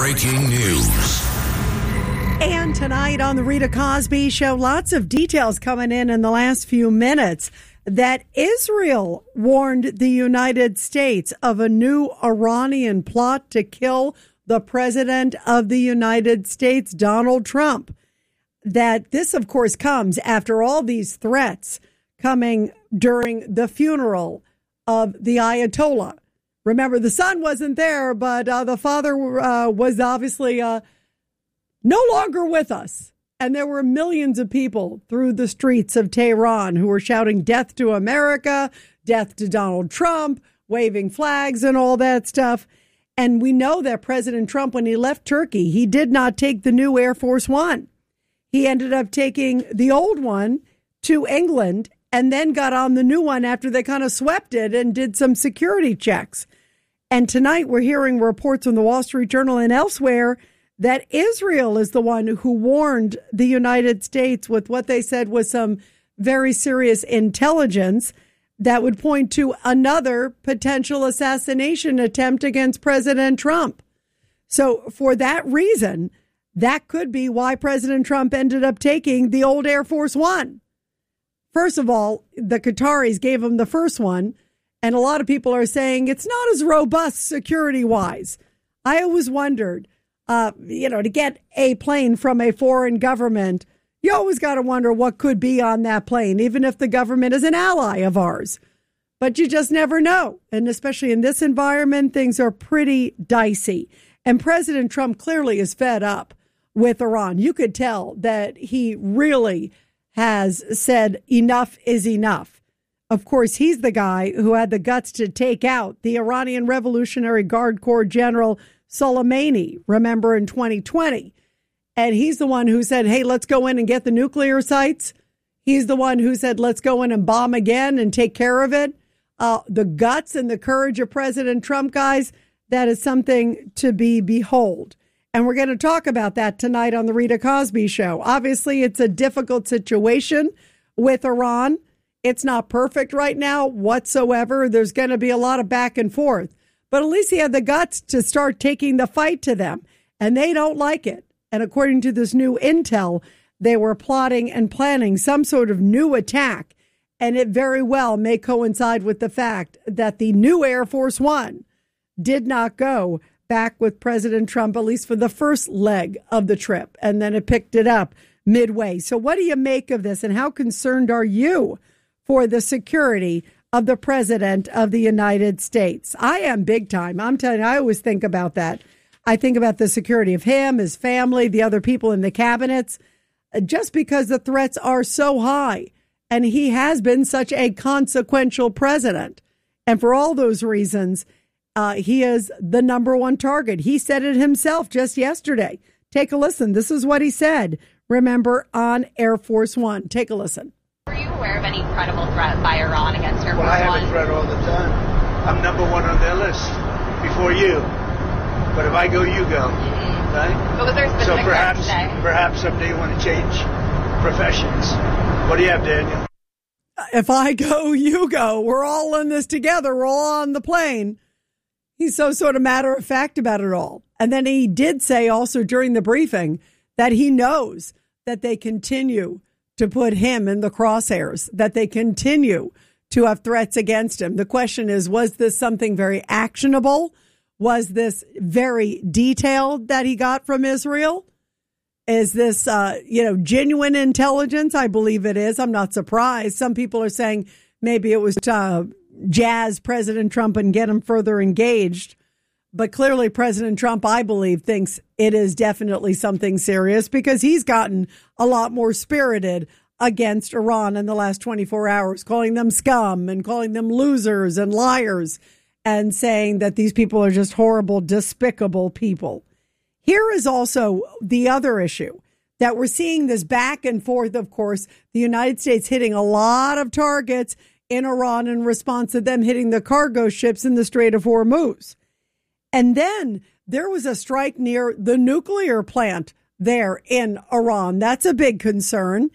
breaking news. And tonight on the Rita Cosby Show, lots of details coming in the last few minutes that Israel warned the United States of a new Iranian plot to kill the president of the United States, Donald Trump. That this, of course, comes after all these threats coming during the funeral of the Ayatollah. Remember, the son wasn't there, but the father was obviously no longer with us. And there were millions of people through the streets of Tehran who were shouting death to America, death to Donald Trump, waving flags and all that stuff. And we know that President Trump, when he left Turkey, he did not take the new Air Force One. He ended up taking the old one to England and then got on the new one after they kind of swept it and did some security checks. And tonight we're hearing reports from the Wall Street Journal and elsewhere that Israel is the one who warned the United States with what they said was some very serious intelligence that would point to another potential assassination attempt against President Trump. So for that reason, that could be why President Trump ended up taking the old Air Force One. First of all, the Qataris gave him the first one, and a lot of people are saying it's not as robust security-wise. I always wondered, to get a plane from a foreign government, you always got to wonder what could be on that plane, even if the government is an ally of ours. But you just never know. And especially in this environment, things are pretty dicey. And President Trump clearly is fed up with Iran. You could tell that he really has said enough is enough. Of course, he's the guy who had the guts to take out the Iranian Revolutionary Guard Corps General Soleimani, remember, in 2020. And he's the one who said, hey, let's go in and get the nuclear sites. He's the one who said, let's go in and bomb again and take care of it. The guts and the courage of President Trump, guys, that is something to behold. And we're going to talk about that tonight on the Rita Cosby Show. Obviously, it's a difficult situation with Iran. It's not perfect right now whatsoever. There's going to be a lot of back and forth. But at least he had the guts to start taking the fight to them. And they don't like it. And according to this new intel, they were plotting and planning some sort of new attack. And it very well may coincide with the fact that the new Air Force One did not go back with President Trump, at least for the first leg of the trip. And then it picked it up midway. So what do you make of this? And how concerned are you for the security of the president of the United States? I am big time. I'm telling you, I always think about that. I think about the security of him, his family, the other people in the cabinets, just because the threats are so high. And he has been such a consequential president. And for all those reasons, he is the number one target. He said it himself just yesterday. Take a listen. This is what he said. Remember, on Air Force One. Take a listen. Were you aware of any credible threat by Iran against Air Force One? Well, I have a threat all the time. I'm number one on their list before you. But if I go, you go. Mm-hmm. Right? But was there a specific threat today? Perhaps someday you want to change professions. What do you have, Daniel? If I go, you go. We're all in this together. We're all on the plane. He's so sort of matter of fact about it all. And then he did say also during the briefing that he knows that they continue to put him in the crosshairs, that they continue to have threats against him. The question is, was this something very actionable? Was this very detailed that he got from Israel? Is this, genuine intelligence? I believe it is. I'm not surprised. Some people are saying maybe it was jazz President Trump and get him further engaged. But clearly President Trump, I believe, thinks it is definitely something serious because he's gotten a lot more spirited against Iran in the last 24 hours, calling them scum and calling them losers and liars and saying that these people are just horrible, despicable people. Here is also the other issue that we're seeing this back and forth. Of course, the United States hitting a lot of targets in Iran in response to them hitting the cargo ships in the Strait of Hormuz. And then there was a strike near the nuclear plant there in Iran. That's a big concern.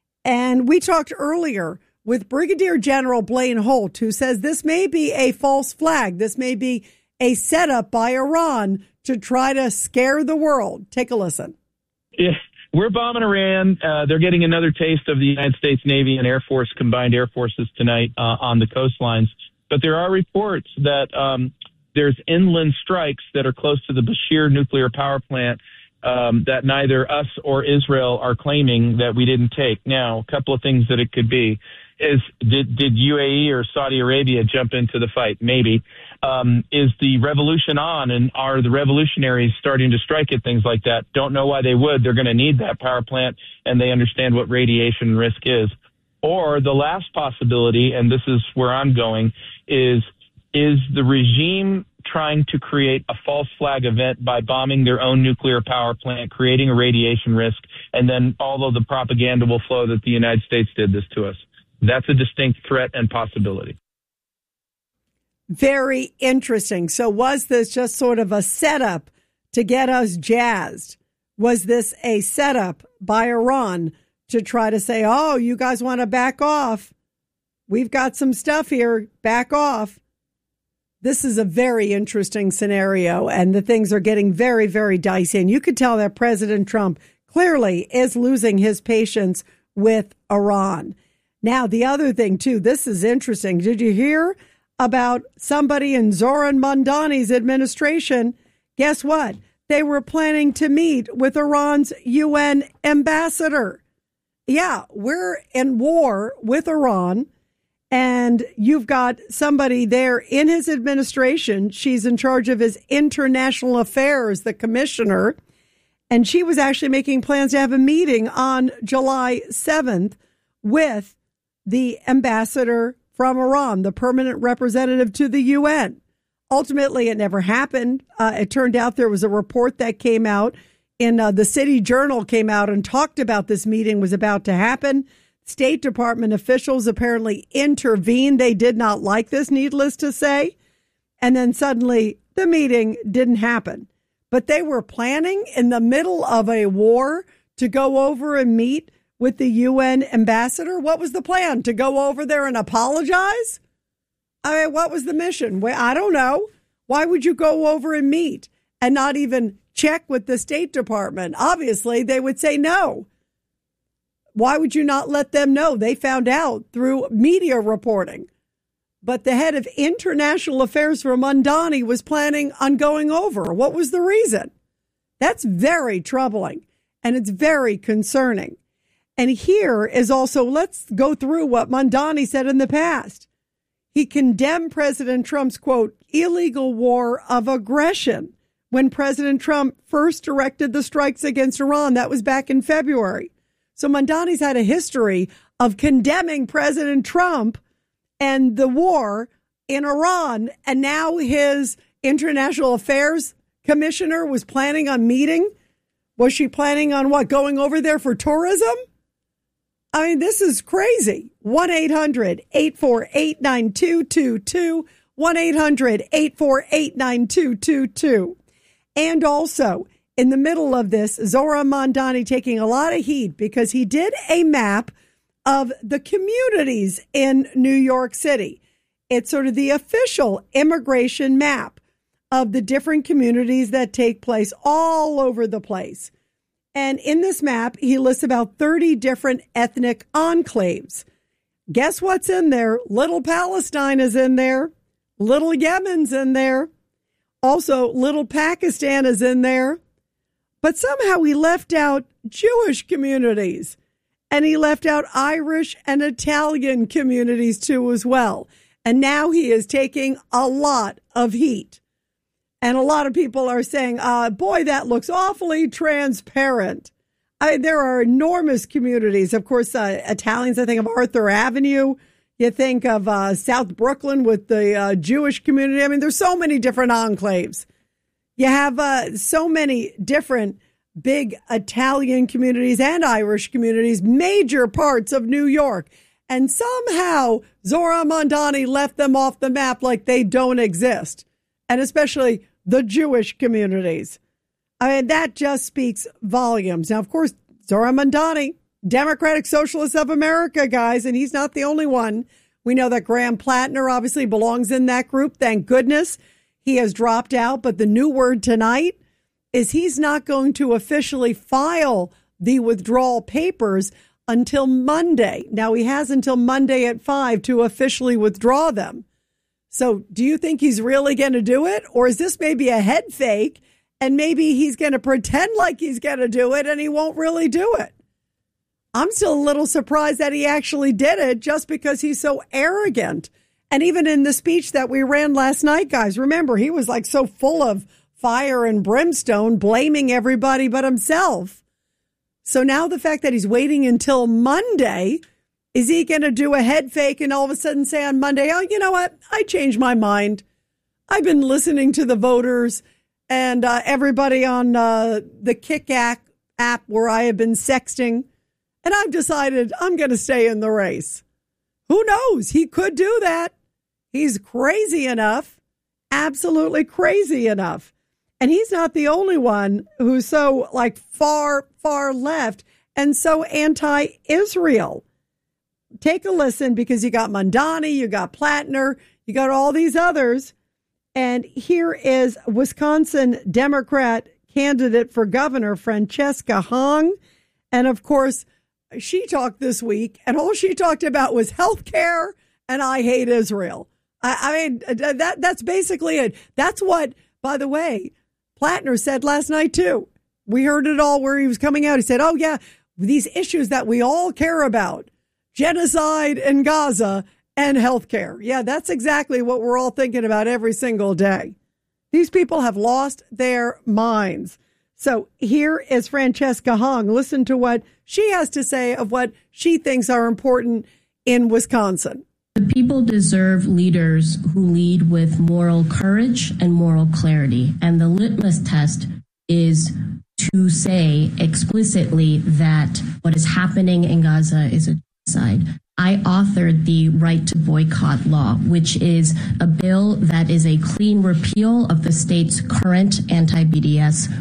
And we talked earlier with Brigadier General Blaine Holt, who says this may be a false flag. This may be a setup by Iran to try to scare the world? Take a listen. Yeah, we're bombing Iran. They're getting another taste of the United States Navy and Air Force, combined air forces tonight on the coastlines. But there are reports that there's inland strikes that are close to the Bashir nuclear power plant that neither us or Israel are claiming that we didn't take. Now, a couple of things that it could be is, did UAE or Saudi Arabia jump into the fight? Maybe. Is the revolution on, and are the revolutionaries starting to strike at things like that? Don't know why they would. They're going to need that power plant, and they understand what radiation risk is. Or the last possibility, and this is where I'm going, is the regime trying to create a false flag event by bombing their own nuclear power plant, creating a radiation risk, and then all of the propaganda will flow that the United States did this to us. That's a distinct threat and possibility. Very interesting. So was this just sort of a setup to get us jazzed? Was this a setup by Iran to try to say, oh, you guys want to back off? We've got some stuff here. Back off. This is a very interesting scenario, and the things are getting very, very dicey. And you could tell that President Trump clearly is losing his patience with Iran. Now, the other thing, too, this is interesting. Did you hear about somebody in Zoran Mamdani's administration? Guess what? They were planning to meet with Iran's UN ambassador. Yeah, we're in war with Iran, and you've got somebody there in his administration. She's in charge of his international affairs, the commissioner, and she was actually making plans to have a meeting on July 7th with the ambassador from Iran, the permanent representative to the UN. Ultimately, it never happened. It turned out there was a report that came out in the City Journal, came out and talked about this meeting was about to happen. State Department officials apparently intervened. They did not like this, needless to say. And then suddenly the meeting didn't happen. But they were planning in the middle of a war to go over and meet with the UN ambassador. What was the plan? To go over there and apologize? I mean, what was the mission? Well, I don't know. Why would you go over and meet and not even check with the State Department? Obviously, they would say no. Why would you not let them know? They found out through media reporting. But the head of international affairs for Mamdani was planning on going over. What was the reason? That's very troubling, and it's very concerning. And here is also, let's go through what Mamdani said in the past. He condemned President Trump's, quote, illegal war of aggression when President Trump first directed the strikes against Iran. That was back in February. So Mamdani's had a history of condemning President Trump and the war in Iran. And now his international affairs commissioner was planning on meeting. Was she planning on what? Going over there for tourism? I mean, this is crazy. 1-800-848-9222. 1-800-848-9222. And also, in the middle of this, Zoran Mamdani taking a lot of heat because he did a map of the communities in New York City. It's sort of the official immigration map of the different communities that take place all over the place. And in this map, he lists about 30 different ethnic enclaves. Guess what's in there? Little Palestine is in there. Little Yemen's in there. Also, Little Pakistan is in there. But somehow he left out Jewish communities. And he left out Irish and Italian communities too as well. And now he is taking a lot of heat. And a lot of people are saying, boy, that looks awfully transparent. There are enormous communities. Of course, Italians, I think of Arthur Avenue. You think of South Brooklyn with the Jewish community. I mean, there's so many different enclaves. You have so many different big Italian communities and Irish communities, major parts of New York. And somehow Zoran Mamdani left them off the map like they don't exist. And especially the Jewish communities. I mean, that just speaks volumes. Now, of course, Zoran Mamdani, Democratic Socialists of America, guys, and he's not the only one. We know that Graham Plattner obviously belongs in that group. Thank goodness. he has dropped out. But the new word tonight is he's not going to officially file the withdrawal papers until Monday. Now, he has until Monday at 5 to officially withdraw them. So do you think he's really going to do it? Or is this maybe a head fake and maybe he's going to pretend like he's going to do it and he won't really do it? I'm still a little surprised that he actually did it just because he's so arrogant. And even in the speech that we ran last night, guys, remember, he was like so full of fire and brimstone, blaming everybody but himself. So now the fact that he's waiting until Monday, is he going to do a head fake and all of a sudden say on Monday, oh, you know what? I changed my mind. I've been listening to the voters and everybody on the Kick app where I have been sexting, and I've decided I'm going to stay in the race. Who knows? He could do that. He's crazy enough, absolutely crazy enough. And he's not the only one who's so like far, far left and so anti-Israel. Take a listen, because you got Mondani, you got Plattner, you got all these others. And here is Wisconsin Democrat candidate for governor, Francesca Hong. And of course, she talked this week, and all she talked about was health care and I hate Israel. I mean, that's basically it. That's what, by the way, Plattner said last night, too. We heard it all where he was coming out. He said, oh, yeah, these issues that we all care about, genocide in Gaza and healthcare. Yeah, that's exactly what we're all thinking about every single day. These people have lost their minds. So here is Francesca Hong. Listen to what she has to say of what she thinks are important in Wisconsin. The people deserve leaders who lead with moral courage and moral clarity. And the litmus test is to say explicitly that what is happening in Gaza is a genocide. I authored the Right to Boycott Law, which is a bill that is a clean repeal of the state's current anti-BDS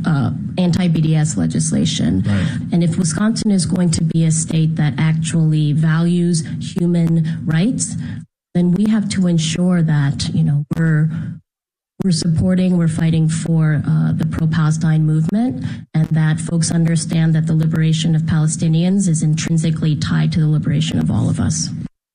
legislation. Right. And if Wisconsin is going to be a state that actually values human rights, then we have to ensure that, you know, we're fighting for the pro-Palestine movement, and that folks understand that the liberation of Palestinians is intrinsically tied to the liberation of all of us.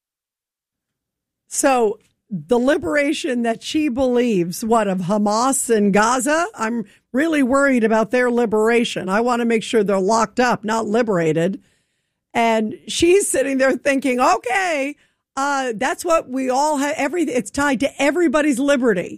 So the liberation that she believes, of Hamas in Gaza? I'm really worried about their liberation. I want to make sure they're locked up, not liberated. And she's sitting there thinking, okay, that's what we all have. It's tied to everybody's liberty.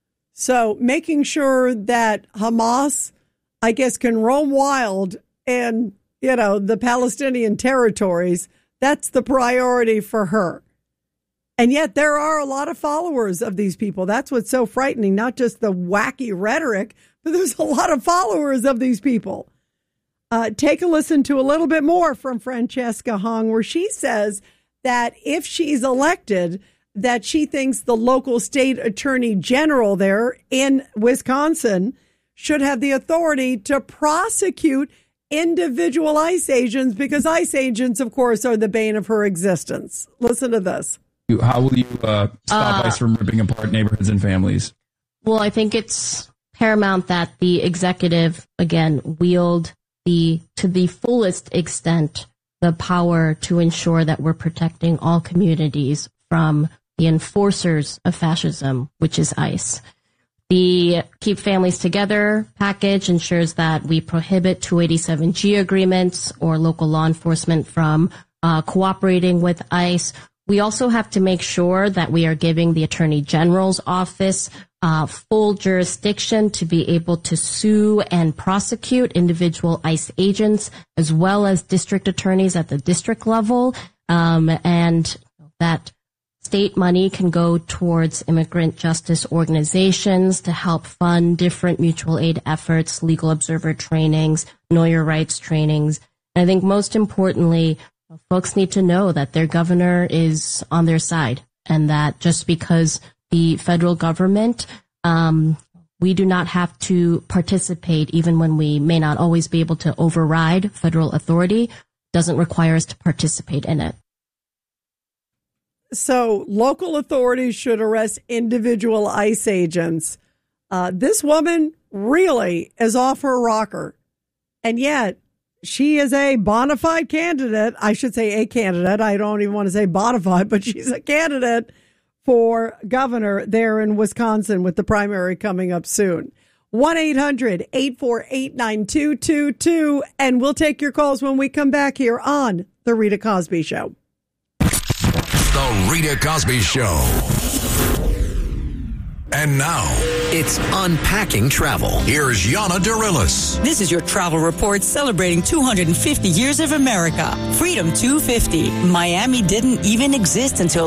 So making sure that Hamas, I guess, can roam wild in, the Palestinian territories, that's the priority for her. And yet there are a lot of followers of these people. That's what's so frightening, not just the wacky rhetoric, but there's a lot of followers of these people. Take a listen to a little bit more from Francesca Hong, where she says that if she's elected, that she thinks the local state attorney general there in Wisconsin should have the authority to prosecute individual ICE agents, because ICE agents, of course, are the bane of her existence. Listen to this. How will you stop ICE from ripping apart neighborhoods and families? Well, I think it's paramount that the executive, again, wield to the fullest extent the power to ensure that we're protecting all communities from the enforcers of fascism, which is ICE. The Keep Families Together package ensures that we prohibit 287G agreements or local law enforcement from cooperating with ICE. We also have to make sure that we are giving the Attorney General's office full jurisdiction to be able to sue and prosecute individual ICE agents, as well as district attorneys at the district level, and that state money can go towards immigrant justice organizations to help fund different mutual aid efforts, legal observer trainings, know your rights trainings. And I think most importantly, folks need to know that their governor is on their side, and that just because the federal government, we do not have to participate, even when we may not always be able to override federal authority, doesn't require us to participate in it. So local authorities should arrest individual ICE agents. This woman really is off her rocker. And yet she is a bona fide candidate. I should say a candidate. I don't even want to say bona fide, but she's a candidate for governor there in Wisconsin with the primary coming up soon. 1-800-848-9222. And we'll take your calls when we come back here on The Rita Cosby Show. The Rita Cosby Show. And now, it's Unpacking Travel. Here's Yana Dirilis. This is your travel report celebrating 250 years of America. Freedom 250. Miami didn't even exist until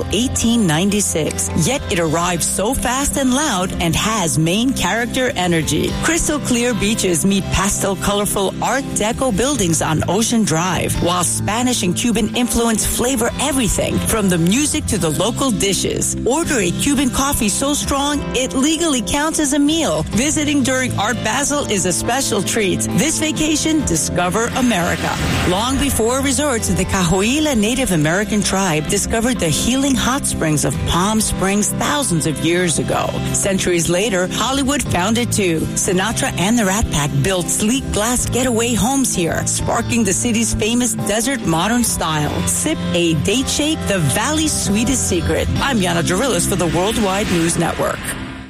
1896. Yet it arrived so fast and loud and has main character energy. Crystal clear beaches meet pastel colorful Art Deco buildings on Ocean Drive, while Spanish and Cuban influence flavor everything from the music to the local dishes. Order a Cuban coffee so strong it legally counts as a meal. Visiting during Art Basel is a special treat. This vacation, discover America. Long before resorts, the Cahuilla Native American tribe discovered the healing hot springs of Palm Springs thousands of years ago. Centuries later, Hollywood found it too. Sinatra and the Rat Pack built sleek glass getaway homes here, sparking the city's famous desert modern style. Sip a date shake, the valley's sweetest secret. I'm Yana Dirilis for the Worldwide News Network.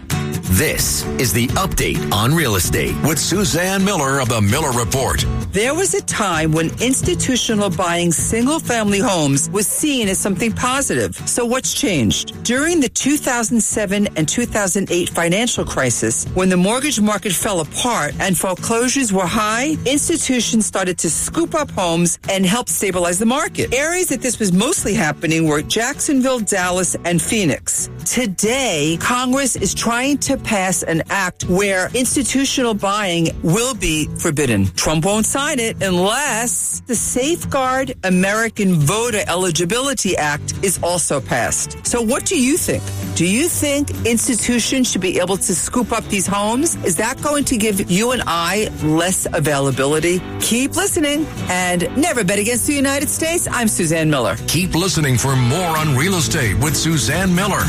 This is the update on real estate with Suzanne Miller of the Miller Report. There was a time when institutional buying single-family homes was seen as something positive. So what's changed? During the 2007 and 2008 financial crisis, when the mortgage market fell apart and foreclosures were high, institutions started to scoop up homes and help stabilize the market. Areas that this was mostly happening were Jacksonville, Dallas, and Phoenix. Today, Congress is trying to pass an act where institutional buying will be forbidden. Trump won't sign it unless the Safeguard American Voter Eligibility Act is also passed. So what do you think? Do you think institutions should be able to scoop up these homes? Is that going to give you and I less availability? Keep listening and never bet against the United States. I'm Suzanne Miller. Keep listening for more on real estate with Suzanne Miller.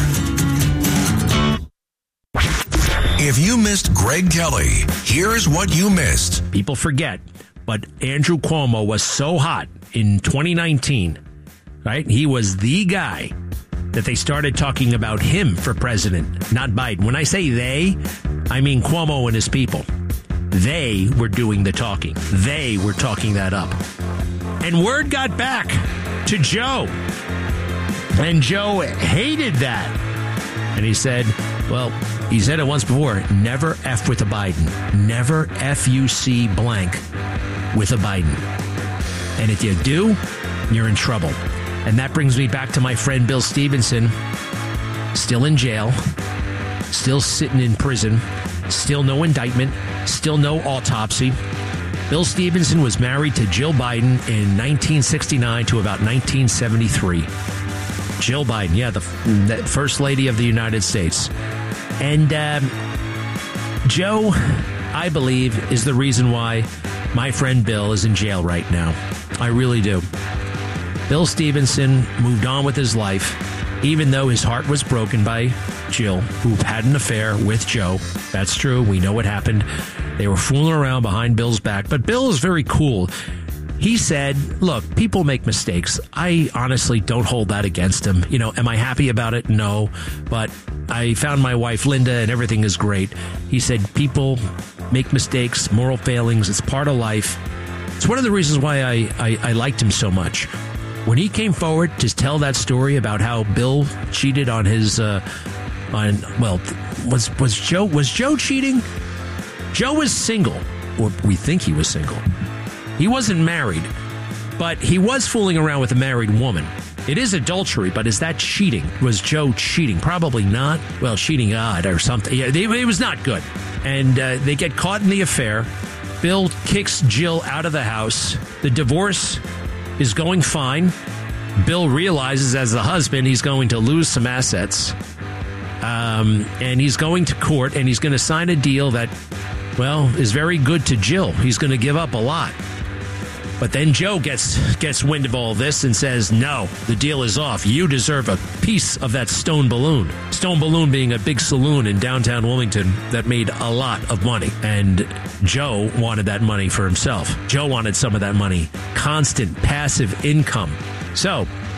If you missed Greg Kelly, here's what you missed. People forget, but Andrew Cuomo was so hot in 2019, right? He was the guy that they started talking about him for president, not Biden. When I say they, I mean Cuomo and his people. They were doing the talking. They were talking that up. And word got back to Joe. And Joe hated that. And he said, well, he said it once before, never F with a Biden. Never F-U-C blank with a Biden. And if you do, you're in trouble. And that brings me back to my friend Bill Stevenson, still in jail, still sitting in prison, still no indictment, still no autopsy. Bill Stevenson was married to Jill Biden in 1969 to about 1973. Jill Biden, yeah, the First Lady of the United States. And Joe, I believe, is the reason why my friend Bill is in jail right now. I really do. Bill Stevenson moved on with his life, even though his heart was broken by Jill, who had an affair with Joe. That's true. We know what happened. They were fooling around behind Bill's back. But Bill is very cool. He said, look, people make mistakes. I honestly don't hold that against him. You know, am I happy about it? No. But I found my wife, Linda, and everything is great. He said, people make mistakes, moral failings. It's part of life. It's one of the reasons why I liked him so much. When he came forward to tell that story about how Bill cheated on his, was Joe cheating? Joe was single, or we think he was single. He wasn't married, but he was fooling around with a married woman. It is adultery, but is that cheating? Was Joe cheating? Probably not. Well, cheating odd or something. Yeah, it was not good. And they get caught in the affair. Bill kicks Jill out of the house. The divorce is going fine. Bill realizes as the husband he's going to lose some assets. And he's going to court, and he's going to sign a deal that, well, is very good to Jill. He's going to give up a lot. But then Joe gets wind of all this and says, no, the deal is off. You deserve a piece of that Stone Balloon. Stone Balloon being a big saloon in downtown Wilmington that made a lot of money. And Joe wanted that money for himself. Joe wanted some of that money. Constant passive income. So